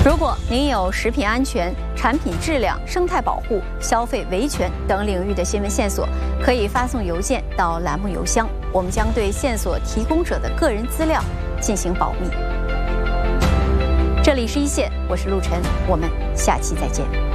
如果您有食品安全、产品质量、生态保护、消费维权等领域的新闻线索，可以发送邮件到栏目邮箱，我们将对线索提供者的个人资料进行保密。这里是一线，我是陆晨，我们下期再见。